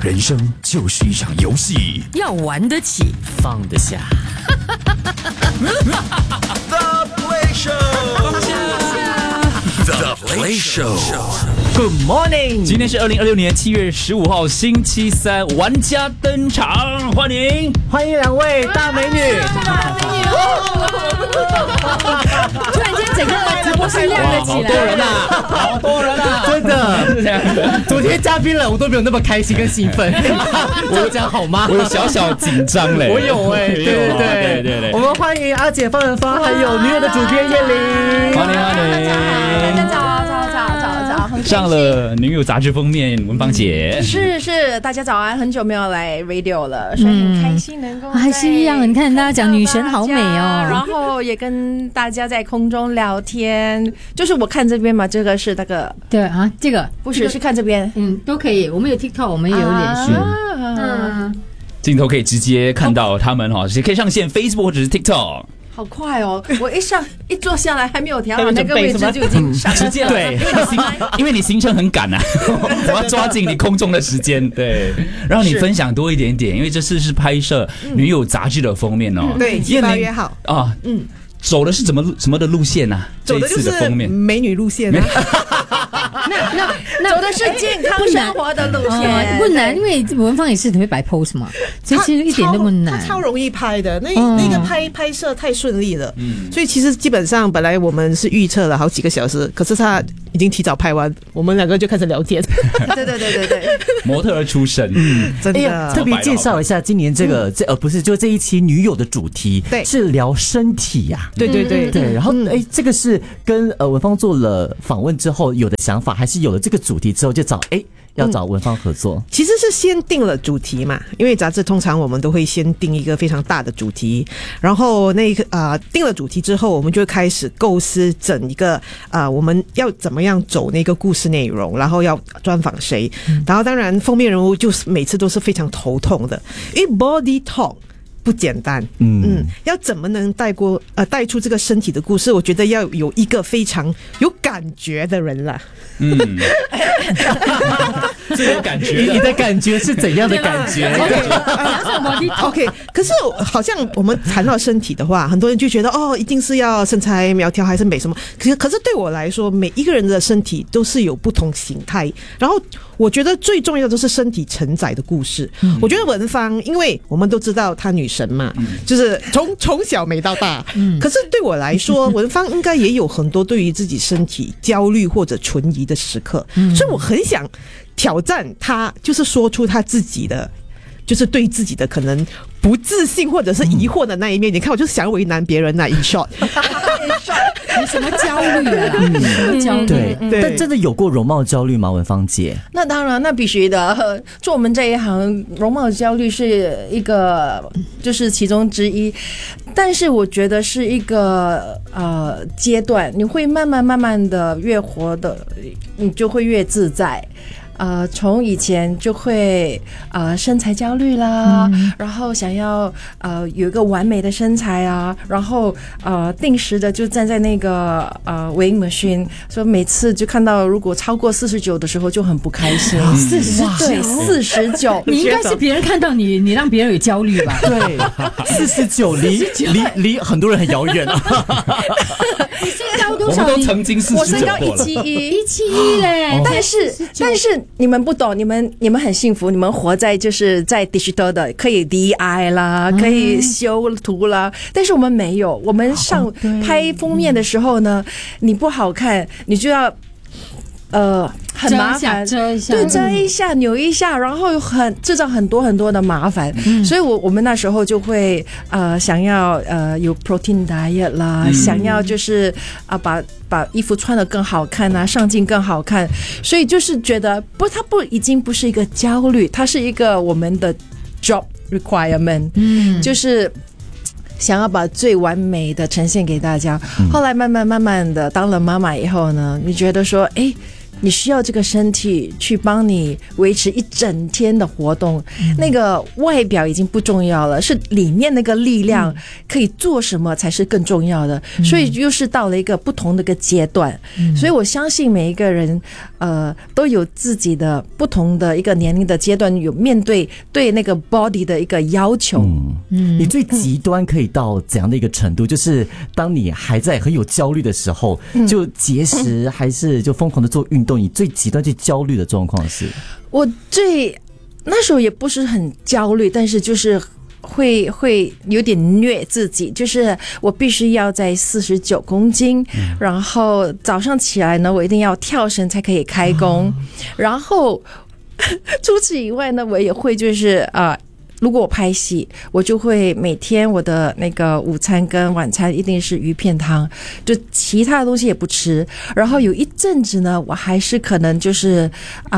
人生就是一场游戏， 要玩得起， 放得下。 The Play Show，The Play Show。Good morning， 今天是2026年7月15号星期三，玩家登场，欢迎两位大美女。 突然间整个直播室亮了起来， 好多人啊， 真的。昨天嘉宾了，我都没有那么开心跟兴奋。我讲好吗？ 我有小小紧张嘞。 我有对。我们欢迎阿姐方仁芳，还有女友的主编叶玲。 欢迎。 大家早。 上了女友杂志封面，文芳姐是，大家早安，很久没有来 radio 了，所以很开心能够还是一样，你看大家讲女神好美哦， 然后也跟大家在空中聊天，就是我看这边嘛，这个是那个对啊，这个不是是看这边， 都可以，我们有 TikTok， 我们也有脸书， 镜头可以直接看到他们哈，也可以上线 Facebook 或者是 TikTok。 好快哦！我一坐下来还没有调好那个位置就已经上直接对，因为你行程很赶啊，我要抓紧你空中的时间，对，让你分享多一点点，因为这次是拍摄女友杂志的封面哦， 对，7、8月号啊，走的是什么的路线啊？ 走的就是美女路线啊。 那走的是健康生活的路线， 不难，因为文芳也是特别摆 pose 嘛，其实一点都不难， 它超容易拍的，那个拍摄太顺利了，所以其实基本上本来我们是预测了好几个小时，可是他已经提早拍完，我们两个就开始聊天。 对， 模特儿出身， 真的。 特别介绍一下今年这个不是就这一期女友的主题， 对， 是聊身体呀， 对， 然后这个是跟文芳做了访问之后有的想法，还是有了这个主题之后就要找文芳合作？ 其实是先定了主题嘛，因为杂志通常我们都会先定一个非常大的主题，然后定了主题之后，我们就会开始构思整一个我们要怎么样走那个故事内容，然后要专访谁，然后当然封面人物就是每次都是非常头痛的，因为 body talk不简单，要怎么能带出这个身体的故事？我觉得要有一个非常有感觉的人啦。 最有感觉， 你的感觉是怎样的感觉 ？OK， 可是好像我们谈到身体的话，很多人就觉得一定是要身材苗条还是美什么？可是对我来说，每一个人的身体都是有不同形态，然后我觉得最重要的是身体承载的故事。我觉得文芳，因为我们都知道她女神嘛，就是从小美到大。可是对我来说，文芳应该也有很多对于自己身体焦虑或者存疑的时刻，所以我很想挑战她，就是说出她自己的，就是对自己的可能不自信或者是疑惑的那一面。你看，我就是想为难别人那in short。 你什么焦虑啊？焦虑。 对，但真的有过容貌焦虑吗？文芳姐？ 那当然，那必须的。做我们这一行，容貌焦虑是一个，就是其中之一。但是我觉得是一个阶段，你会慢慢的越活的，你就会越自在。从以前就会身材焦虑啦，然后想要有一个完美的身材啊，然后定时的就站在那个weighing machine， 所以每次就看到如果超过49的时候就很不开心。49， 你应该是别人看到你让别人有焦虑吧？ 对，49离很多人很遥远啊。 你身高多少？ 我们都曾经49过了。 我身高171 嘞， 但是你们不懂，你们很幸福，你们活在就是在 digital 的，可以 DI 啦，可以修图啦，但是我们没有，我们拍封面的时候呢，你不好看，你就要很麻烦， 遮一下， 对，遮一下，扭一下，然后制造很多的麻烦，所以我们那时候就会想要有 protein diet 啦，想要就是把衣服穿得更好看啊，上镜更好看，所以就是觉得它已经不是一个焦虑，它是一个我们的 job requirement，就是想要把最完美的呈现给大家。后来慢慢的当了妈妈以后呢，你觉得说你需要这个身体去帮你维持一整天的活动，那个外表已经不重要了，是里面那个力量可以做什么才是更重要的。所以又是到了一个不同的一个阶段，所以我相信每一个人都有自己的不同的一个年龄的阶段，有面对那个 body 的一个要求。 你最极端可以到怎样的一个程度？就是当你还在很有焦虑的时候，就节食还是就疯狂的做运动？你最极端最焦虑的状况是？ 我那时候也不是很焦虑，但是就是会有点虐自己，就是我必须要在49公斤，然后早上起来呢，我一定要跳绳才可以开工，然后除此以外呢，我也会就是如果我拍戏，我就会每天我的那个午餐跟晚餐一定是鱼片汤，就其他的东西也不吃。然后有一阵子呢，我还是可能就是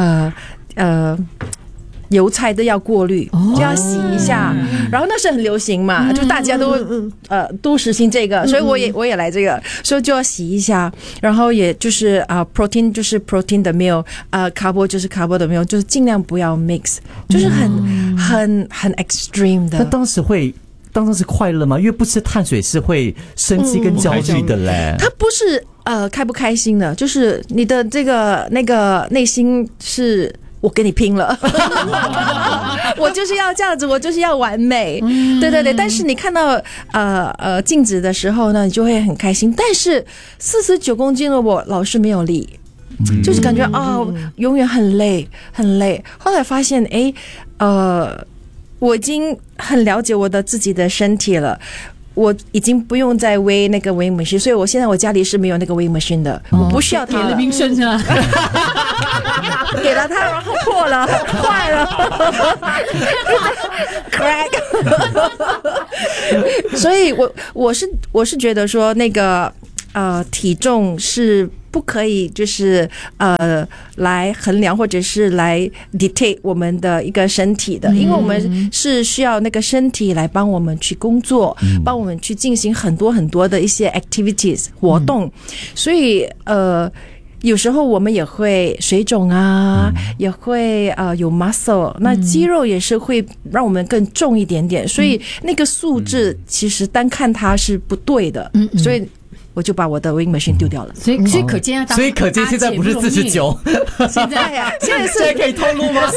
油菜都要过滤，就要洗一下。然后那是很流行嘛，就大家都实行这个，所以我也来这个，所以就要洗一下。然后也就是protein 就是 protein 的 meal， carbo 就是 carbo 的 meal， 就是尽量不要 mix， 就是很 extreme 的。 那当时快乐吗？因为不吃碳水是会生气跟焦虑的嘞。 它不是开不开心的，就是你的这个那个内心是。我跟你拼了我就是要这样子，我就是要完美，对对对。但是你看到镜子的时候呢，你就会很开心。但是49公斤的我老是没有力，就是感觉永远很累很累。后来发现我已经很了解我的自己的身体了，我已经不用再weight那个weighing machine，所以我现在我家里是没有那个weighing machine 的，我不需要它了。 给了明顺是吧？ 给了它，然后破了，坏了，crack。所以我是觉得说那个体重是不可以就是来衡量或者是来 dictate 我们的一个身体的，因为我们是需要那个身体来帮我们去工作，帮我们去进行很多很多的一些 activities 活动，所以有时候我们也会水肿啊，也会有 muscle， 那肌肉也是会让我们更重一点点，所以那个素质其实单看它是不对的，所以我就把我的 weighing machine 丢掉了。 所以可见所以可见现在不是49， 现在呀， 现在是现在可以透露吗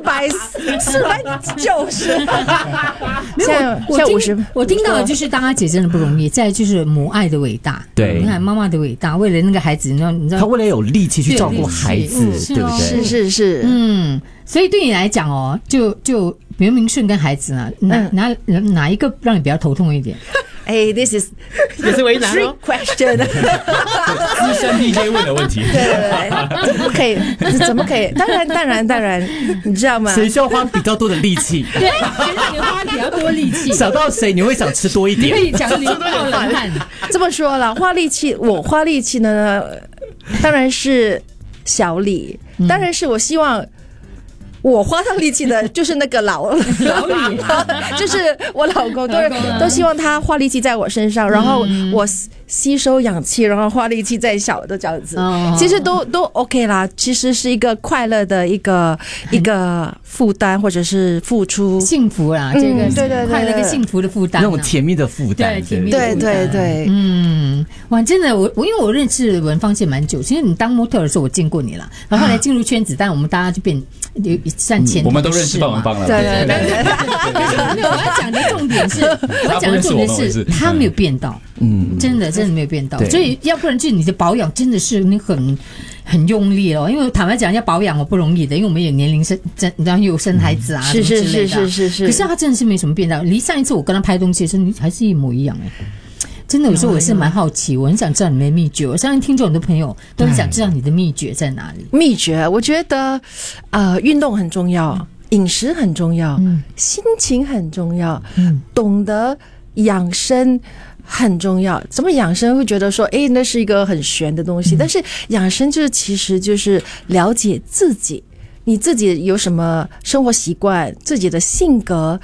？490。现在50。 我听到的就是当他姐真的不容易，再就是母爱的伟大。 对， 你看妈妈的伟大，为了那个孩子，你知道， 他为了有力气去照顾孩子，对不对？ 是。 所以对你来讲哦，就比如明顺跟孩子呢，哪一个让你比较头痛一点 ？This is 也是为难哦 question。 资深 DJ 问的问题。 对，怎么可以？当然，你知道吗？ 谁需要花比较多的力气？ 对，谁让你花比较多力气？ 想到谁你会想吃多一点？ 你可以讲流冒冷汗。 这么说了，我花力气呢，当然是小李，当然是我希望。我花上力气的就是那个老李，就是我老公，都希望他花力气在我身上，然后我吸收氧气，然后花力气在小的这样子，其实都 OK 啦。其实是一个快乐的一个负担或者是付出， 幸福啦，这个对快乐跟幸福的负担， 那种甜蜜的负担， 对甜蜜的负担， 对， 哇，真的，我因为我认识文芳姐蛮久，其实你当模特的时候我见过你了，然后后来进入圈子，但我们大家就变善前， 我们都认识棒文芳了， 对。 没有，我要讲的重点是，他没有变到，真的没有变到，所以要不然就是你的保养真的是你很用力哦，因为坦白讲要保养不容易的，因为我们有年龄然后又有生孩子啊， 是。 可是他真的是没什么变到，离上一次我跟他拍东西的时候还是一模一样哎。真的有时候我是蛮好奇，我很想知道你们的秘诀。我相信听众很多朋友都很想知道你的秘诀在哪里。 秘诀，我觉得运动很重要，饮食很重要，心情很重要，懂得养生很重要。怎么养生会觉得说那是一个很玄的东西，但是养生其实就是了解自己，你自己有什么生活习惯，自己的性格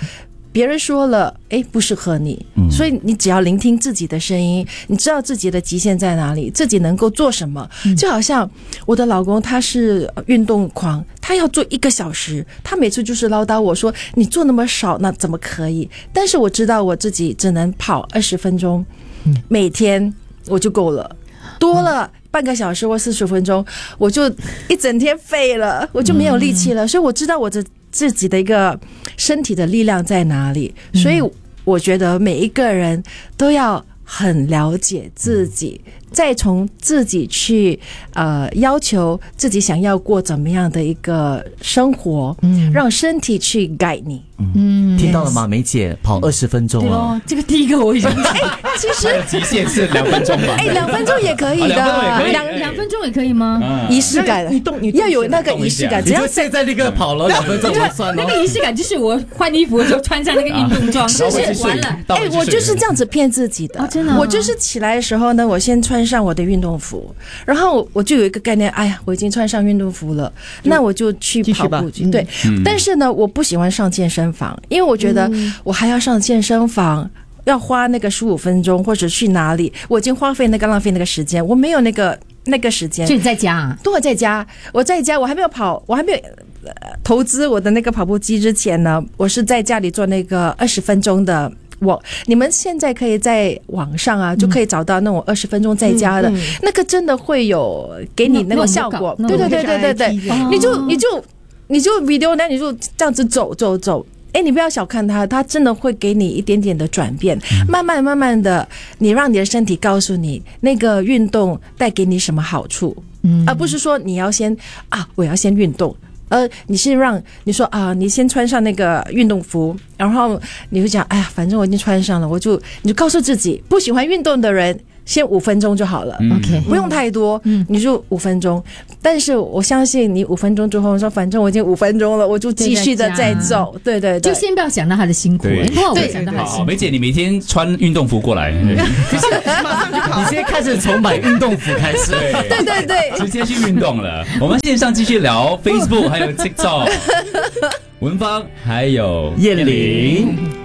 别人说了，不适合你，所以你只要聆听自己的声音，你知道自己的极限在哪里，自己能够做什么。就好像我的老公他是运动狂，他要做1个小时，他每次就是唠叨我说你做那么少，那怎么可以？但是我知道我自己只能跑20分钟，每天我就够了，多了半个小时或40分钟，我就一整天废了，我就没有力气了。所以我知道我自己的一个身体的力量在哪里，所以我觉得每一个人都要很了解自己，再从自己去要求自己想要过怎么样的一个生活，让身体去guide你。 听到了吗？梅姐跑20分钟啊！ 这个第一个我已经其实极限是2分钟吧 2分钟也可以的， 2分钟也可以吗？ 仪式感， 你要有那个仪式感，只要现在那个跑了2分钟就算了。 那个仪式感就是我换衣服的时候穿上那个运动装，完了。 我就是这样子骗自己的， 真的。 我就是起来的时候呢，我先穿上我的运动服，然后我就有一个概念，我已经穿上运动服了，那我就去跑步去。对，但是呢，我不喜欢上健身房，因为我觉得我还要上健身房，要花那个15分钟，或者去哪里，我已经浪费那个时间，我没有那个时间。 所以你在家啊？ 对，我在家，我还没有跑，我还没有投资我的那个跑步机之前呢，我是在家里做那个20分钟的。你们现在可以在网上就可以找到那种20分钟在家的，那个真的会有给你那个效果。对，你就 video 呢，你就这样子走。你不要小看它真的会给你一点点的转变，慢慢的，你让你的身体告诉你那个运动带给你什么好处，而不是说你要先我要先运动。你是你说你先穿上那个运动服，然后你会讲，反正我已经穿上了，你就告诉自己，不喜欢运动的人先5分钟就好了，OK， 不用太多，你就5分钟。但是我相信你5分钟之后说，反正我已经5分钟了，我就继续的再走，对， 就先不要想到他的辛苦， 好，梅姐，你每天穿运动服过来， 你现在开始从买运动服开始， 对， 直接去运动了。我们线上继续聊 Facebook 还有 TikTok， 文芳还有燕玲。